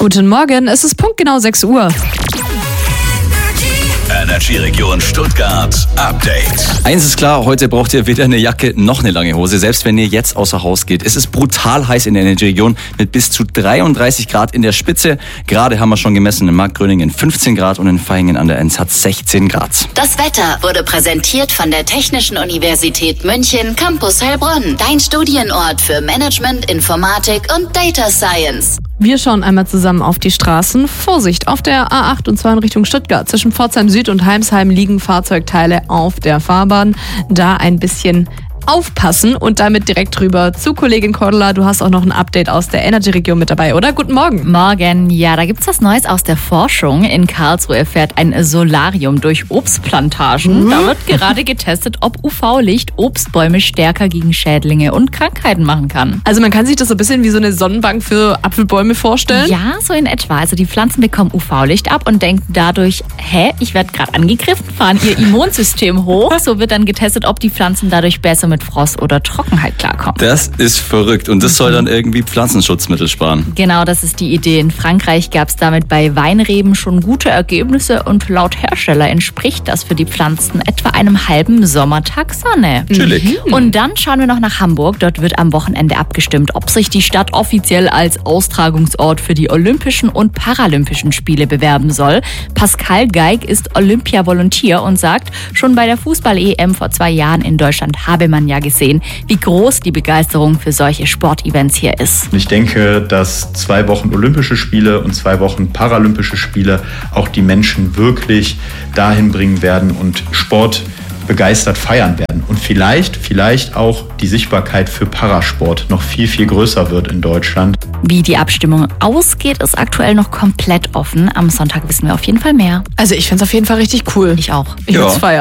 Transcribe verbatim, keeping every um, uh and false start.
Guten Morgen, es ist punktgenau sechs Uhr. Energy Region Stuttgart Update. Eins ist klar, heute braucht ihr weder eine Jacke noch eine lange Hose, selbst wenn ihr jetzt außer Haus geht. Es ist brutal heiß in der Energy Region mit bis zu dreiunddreißig Grad in der Spitze. Gerade haben wir schon gemessen in Marktgröningen fünfzehn Grad und in Vaihingen an der Enz hat sechzehn Grad. Das Wetter wurde präsentiert von der Technischen Universität München Campus Heilbronn. Dein Studienort für Management, Informatik und Data Science. Wir schauen einmal zusammen auf die Straßen. Vorsicht, auf der A acht und zwar in Richtung Stuttgart. Zwischen Pforzheim Süd und Heimsheim liegen Fahrzeugteile auf der Fahrbahn. Da ein bisschen aufpassen und damit direkt rüber zu Kollegin Cordula. Du hast auch noch ein Update aus der Energy-Region mit dabei, oder? Guten Morgen. Morgen, ja, da gibt's was Neues aus der Forschung. In Karlsruhe fährt ein Solarium durch Obstplantagen. Mhm. Da wird gerade getestet, ob U V-Licht Obstbäume stärker gegen Schädlinge und Krankheiten machen kann. Also man kann sich das so ein bisschen wie so eine Sonnenbank für Apfelbäume vorstellen? Ja, so in etwa. Also die Pflanzen bekommen U V-Licht ab und denken dadurch, hä, ich werde gerade angegriffen, fahren ihr Immunsystem hoch. So wird dann getestet, ob die Pflanzen dadurch besser mit Frost oder Trockenheit klarkommen. Das ist verrückt und das soll dann irgendwie Pflanzenschutzmittel sparen. Genau, das ist die Idee. In Frankreich gab es damit bei Weinreben schon gute Ergebnisse und laut Hersteller entspricht das für die Pflanzen etwa einem halben Sommertag Sonne. Chillig. Mhm. Und dann schauen wir noch nach Hamburg. Dort wird am Wochenende abgestimmt, ob sich die Stadt offiziell als Austragungsort für die Olympischen und Paralympischen Spiele bewerben soll. Pascal Geig ist Olympia-Volontier und sagt, schon bei der Fußball-E M vor zwei Jahren in Deutschland habe man ja gesehen, wie groß die Begeisterung für solche Sportevents hier ist. Ich denke, dass zwei Wochen Olympische Spiele und zwei Wochen Paralympische Spiele auch die Menschen wirklich dahin bringen werden und Sport begeistert feiern werden. Und vielleicht, vielleicht auch die Sichtbarkeit für Parasport noch viel, viel größer wird in Deutschland. Wie die Abstimmung ausgeht, ist aktuell noch komplett offen. Am Sonntag wissen wir auf jeden Fall mehr. Also ich find's auf jeden Fall richtig cool. Ich auch. Ich Ja. würd's feiern.